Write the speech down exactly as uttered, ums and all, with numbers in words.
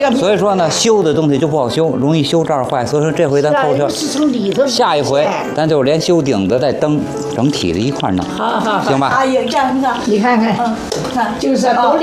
所以说呢，修的东西就不好修，容易修这儿坏。所以说这回咱透彻， 是从里头。 下一回咱就连修顶子带灯整体的一块弄， 好好好， 行吧？ 阿姨，这样你看， 你看看， 嗯，看就是都